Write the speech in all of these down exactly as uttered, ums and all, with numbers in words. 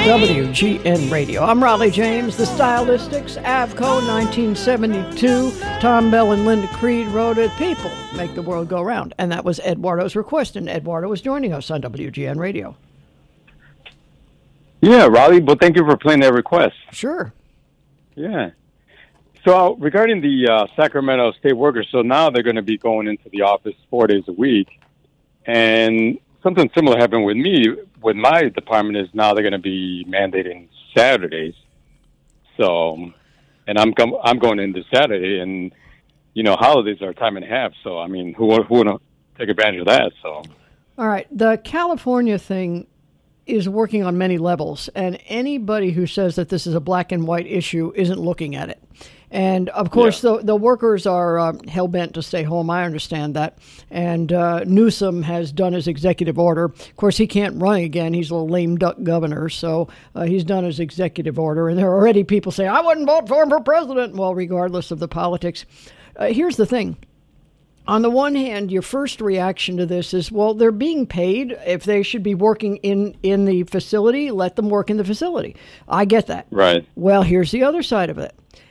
W G N Radio. I'm Raleigh James. The Stylistics, Avco, nineteen seventy-two. Tom Bell and Linda Creed wrote it. People make the world go round. And that was Eduardo's request, and Eduardo is joining us on W G N Radio. Yeah, Raleigh, but thank you for playing that request. Sure. Yeah. So regarding the uh, Sacramento state workers, so now they're going to be going into the office four days a week. And something similar happened with me. With my department is now they're going to be mandating Saturdays. So, and I'm com- I'm going into Saturday, and you know holidays are time and a half. So I mean, who who would take advantage of that? So, all right, the California thing is working on many levels, and anybody who says that this is a black and white issue isn't looking at it. And, of course, yeah. the, the workers are uh, hell-bent to stay home. I understand that. And uh, Newsom has done his executive order. Of course, he can't run again. He's a lame duck governor. So uh, he's done his executive order. And there are already people saying, I wouldn't vote for him for president. Well, regardless of the politics. Uh, here's the thing. On the one hand, your first reaction to this is, well, they're being paid. If they should be working in, in the facility, let them work in the facility. I get that. Right. Well, here's the other side of it.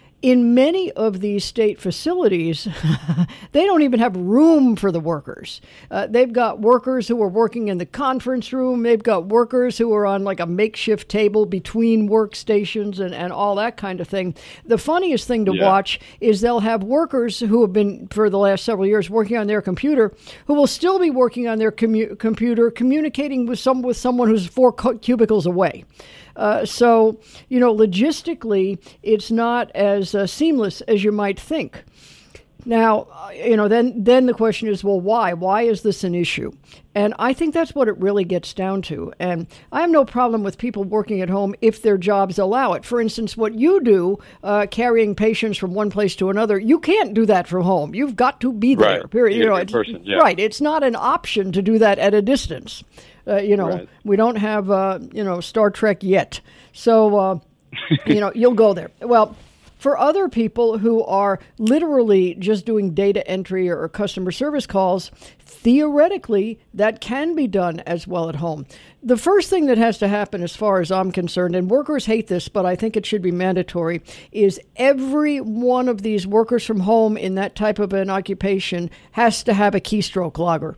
In many of these state facilities, they don't even have room for the workers. Uh, they've got workers who are working in the conference room. They've got workers who are on like a makeshift table between workstations and, and all that kind of thing. The funniest thing to yeah. watch is they'll have workers who have been, for the last several years, working on their computer, who will still be working on their commu- computer, communicating with some with someone who's four cu- cubicles away. Uh, so, you know, logistically, it's not as uh, seamless as you might think. Now, uh, you know, then then the question is, well, why? Why is this an issue? And I think that's what it really gets down to. And I have no problem with people working at home if their jobs allow it. For instance, what you do, uh, carrying patients from one place to another, you can't do that from home. You've got to be there. Right. Period. You know, in person, yeah. Right. It's not an option to do that at a distance. Uh, you know, right. we don't have, uh, you know, Star Trek yet. So, uh, you know, you'll go there. Well, for other people who are literally just doing data entry or customer service calls, theoretically, that can be done as well at home. The first thing that has to happen, as far as I'm concerned, and workers hate this, but I think it should be mandatory, is every one of these workers from home in that type of an occupation has to have a keystroke logger.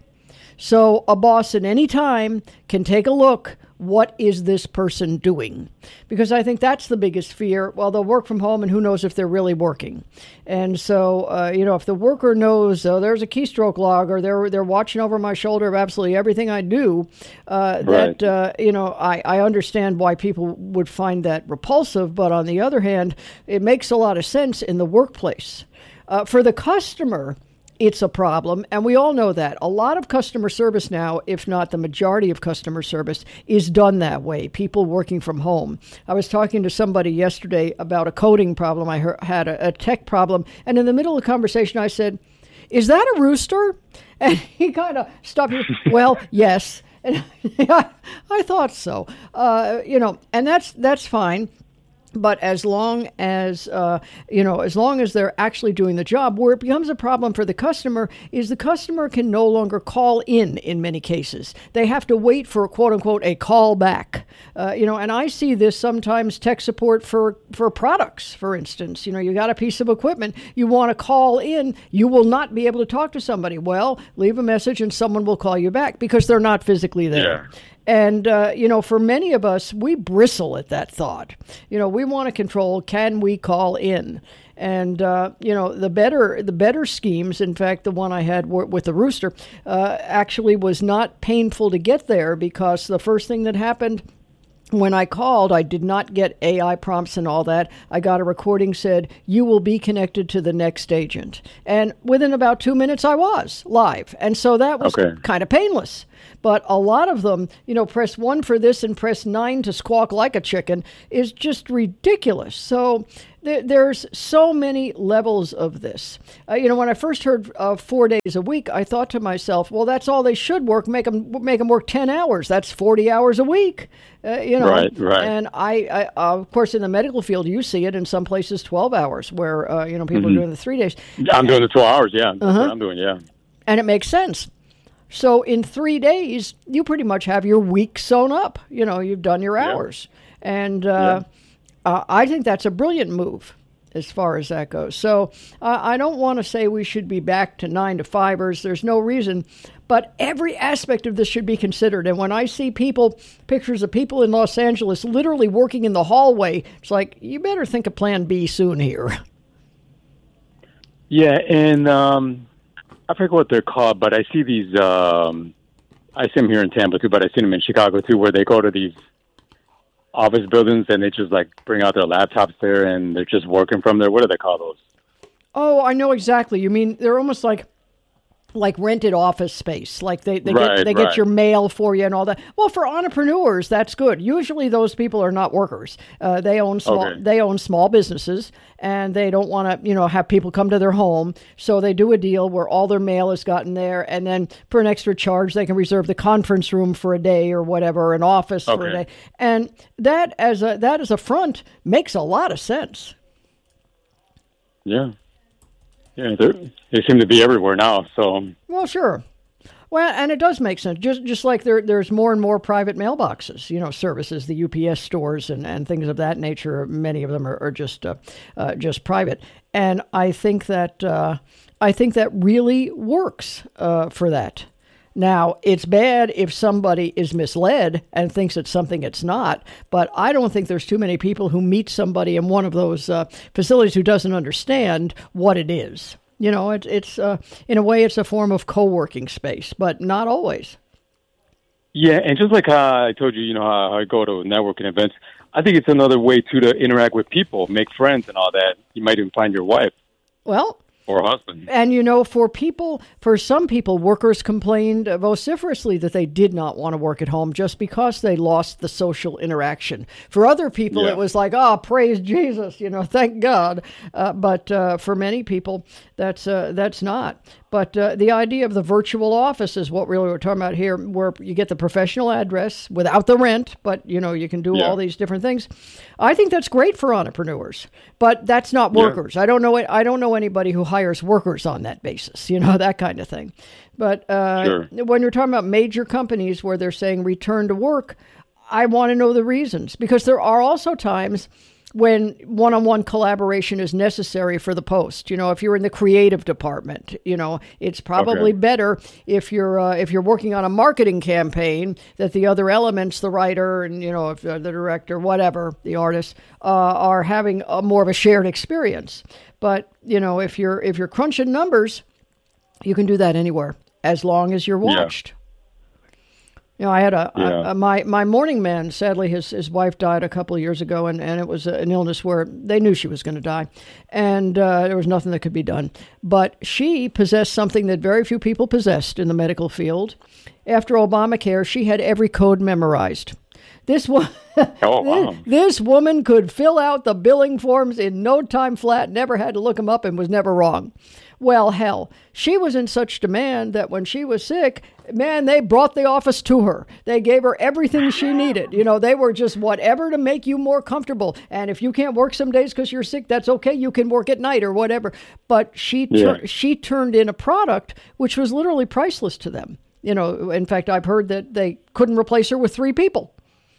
So a boss at any time can take a look, what is this person doing? Because I think that's the biggest fear. Well, they'll work from home, and who knows if they're really working. And so, uh, you know, if the worker knows, oh, there's a keystroke logger, they're they're watching over my shoulder of absolutely everything I do, uh, right. that, uh, you know, I, I understand why people would find that repulsive. But on the other hand, it makes a lot of sense in the workplace. Uh, for the customer, it's a problem, and we all know that. A lot of customer service now, if not the majority of customer service, is done that way, people working from home. I was talking to somebody yesterday about a coding problem. I heard, had a, a tech problem, and in the middle of the conversation, I said, is that a rooster? And he kind of stopped me. Well, yes. And I, I thought so. Uh, you know, and that's that's fine. But as long as, uh, you know, as long as they're actually doing the job, where it becomes a problem for the customer is the customer can no longer call in in many cases. They have to wait for, quote unquote, a call back. Uh, you know, and I see this sometimes tech support for, for products, for instance. You know, you got a piece of equipment, you want to call in, you will not be able to talk to somebody. Well, leave a message and someone will call you back because they're not physically there. Yeah. And, uh, you know, for many of us, we bristle at that thought. You know, we want to control, can we call in? And, uh, you know, the better the better schemes, in fact, the one I had with the rooster, uh, actually was not painful to get there because the first thing that happened when I called, I did not get A I prompts and all that. I got a recording said, you will be connected to the next agent. And within about two minutes, I was live. And so that was okay. kind of painless. But a lot of them, you know, press one for this and press nine to squawk like a chicken is just ridiculous. So th- there's so many levels of this. Uh, you know, when I first heard uh, four days a week, I thought to myself, well, that's all they should work. Make them, make them work ten hours. That's forty hours a week. Uh, you know, right, right. And I, I uh, of course, in the medical field, you see it in some places twelve hours where, uh, you know, people mm-hmm. are doing the three days. I'm doing the twelve hours, yeah. That's uh-huh. what I'm doing, yeah. And it makes sense. So in three days, you pretty much have your week sewn up. You know, you've done your Yeah. hours. And uh, Yeah. uh, I think that's a brilliant move as far as that goes. So uh, I don't want to say we should be back to nine to fivers. There's no reason. But every aspect of this should be considered. And when I see people, pictures of people in Los Angeles literally working in the hallway, it's like, you better think of plan B soon here. Yeah, and um, I forget what they're called, but I see these. Um, I see them here in Tampa too, but I see them in Chicago too, where they go to these office buildings and they just like bring out their laptops there and they're just working from there. What do they call those? Oh, I know exactly. You mean they're almost like like rented office space. Like they, they Right, get they right. get your mail for you and all that. Well, for entrepreneurs, that's good. Usually those people are not workers. Uh, they own small Okay. they own small businesses and they don't want to, you know, have people come to their home. So they do a deal where all their mail is gotten there, and then for an extra charge they can reserve the conference room for a day or whatever, an office for a Okay. day. And that as a that as a front makes a lot of sense. Yeah. Yeah, they're, they seem to be everywhere now. So, Well, sure. Well, and it does make sense. Just just like there there's more and more private mailboxes, you know, services, the U P S stores and, and things of that nature. Many of them are, are just uh, uh, just private, and I think that uh, I think that really works uh, for that. Now, it's bad if somebody is misled and thinks it's something it's not, but I don't think there's too many people who meet somebody in one of those uh, facilities who doesn't understand what it is. You know, it, it's uh, in a way, it's a form of co-working space, but not always. yeah, and just like how I told you, you know, how I go to networking events, I think it's another way, too, to interact with people, make friends and all that. You might even find your wife Well, or husband. and, you know, for people, for some people, workers complained vociferously that they did not want to work at home just because they lost the social interaction. For other people, Yeah. it was like, oh, praise Jesus, you know, thank God. Uh, but uh, for many people, that's uh, that's not. But uh, the idea of the virtual office is what really we're talking about here, where you get the professional address without the rent, but, you know, you can do Yeah. all these different things. I think that's great for entrepreneurs, but that's not Yeah. workers. I don't know. I don't know anybody who hires workers on that basis, you know, that kind of thing. But uh, Sure. when you're talking about major companies where they're saying return to work, I want to know the reasons, because there are also times when one-on-one collaboration is necessary for the post. You know, if you're in the creative department, you know, it's probably Okay. better if you're uh, if you're working on a marketing campaign that the other elements, the writer and, you know, if uh, the director, whatever, the artist, uh, are having a, more of a shared experience. But, you know, if you're if you're crunching numbers, you can do that anywhere as long as you're Yeah. watched. You know, I had a, Yeah. a, a my my morning man. Sadly, his his wife died a couple of years ago, and, and it was an illness where they knew she was going to die, and uh, there was nothing that could be done. But she possessed something that very few people possessed in the medical field. After Obamacare, she had every code memorized. This one, Oh, wow. this woman could fill out the billing forms in no time flat. Never had to look them up, and was never wrong. Well, hell, she was in such demand that when she was sick, man, they brought the office to her. They gave her everything she needed. You know, they were just whatever to make you more comfortable. And if you can't work some days because you're sick, that's okay. You can work at night or whatever. But she tur- Yeah. she turned in a product which was literally priceless to them. You know, in fact, I've heard that they couldn't replace her with three people.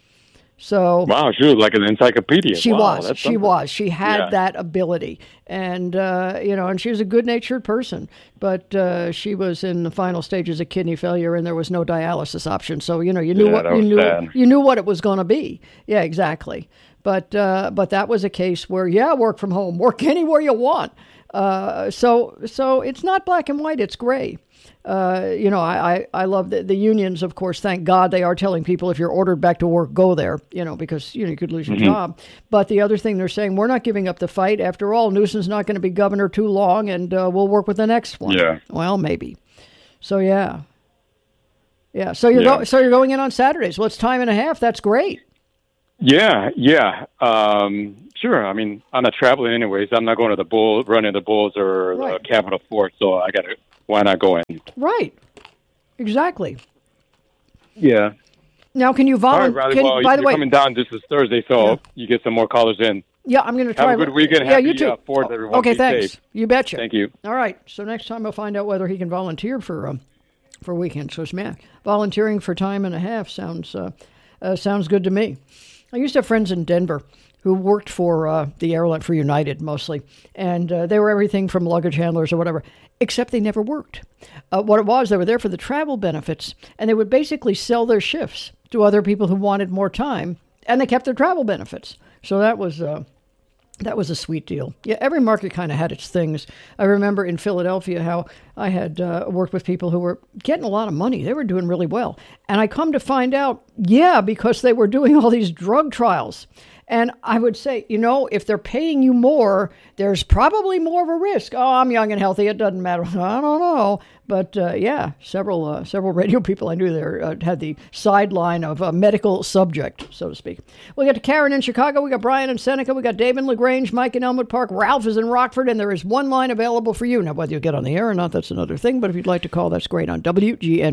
So Wow, she was like an encyclopedia. she Wow, was. that's She something. was. She had Yeah. that ability, and uh, you know, and she was a good-natured person. But uh, she was in the final stages of kidney failure, and there was no dialysis option. So you know, you knew Yeah, what that you was knew. sad. You knew what it was going to be. Yeah, exactly. But uh, but that was a case where yeah, work from home, work anywhere you want. Uh, so so it's not black and white; it's gray. Uh, you know, I, I, I love the, the unions, of course, thank God they are telling people if you're ordered back to work, go there, you know, because, you know, you could lose your Mm-hmm. job. But the other thing they're saying, we're not giving up the fight. After all, Newsom's not going to be governor too long, and uh, we'll work with the next one. Yeah. Well, maybe. So, yeah. Yeah. So you're, Yeah. Go- so you're going in on Saturdays. Well, it's time and a half. That's great. Yeah, yeah. Um, sure. I mean, I'm not traveling anyways. I'm not going to the Bulls, running the Bulls or Right. the Capitol Fort, so I got to, why not go in? Right. Exactly. Yeah. Now, can you All right, volunteer? Riley. Well, By you're the way, coming down. This is Thursday, so Yeah. you get some more callers in. yeah, I'm going to try. Have a good weekend. Yeah, Happy you too. uh, Fourth, everyone. Okay, Be thanks. safe. You betcha. Thank you. All right. So next time we'll find out whether he can volunteer for um, for weekends. So, yeah, volunteering for time and a half sounds uh, uh, sounds good to me. I used to have friends in Denver who worked for uh, the airline, for United mostly, and uh, they were everything from luggage handlers or whatever, except they never worked. Uh, what it was, they were there for the travel benefits, and they would basically sell their shifts to other people who wanted more time, and they kept their travel benefits. So that was uh, that was a sweet deal. Yeah, every market kind of had its things. I remember in Philadelphia how I had uh, worked with people who were getting a lot of money. They were doing really well. And I come to find out, yeah, because they were doing all these drug trials. And I would say, you know, if they're paying you more, there's probably more of a risk. Oh, I'm young and healthy. It doesn't matter. I don't know. But uh, yeah, several uh, several radio people I knew there uh, had the sideline of a medical subject, so to speak. We got Karen in Chicago. We got Brian in Seneca. We got Dave in LaGrange, Mike in Elmwood Park. Ralph is in Rockford. And there is one line available for you. Now, whether you get on the air or not, that's another thing. But if you'd like to call, that's great on W G N.